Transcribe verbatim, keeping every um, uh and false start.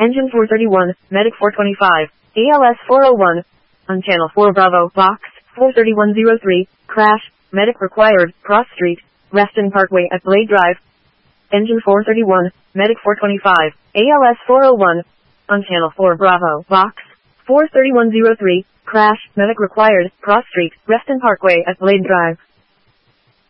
Engine four thirty-one, Medic four twenty-five, A L S four oh one. On Channel four Bravo, Box four thirty-one oh three, crash, medic required, cross street, Reston Parkway at Blade Drive. Engine four thirty-one, Medic four twenty-five, A L S four oh one. On Channel four Bravo, Box four thirty-one oh three, crash, medic required, cross street, Reston Parkway at Blade Drive.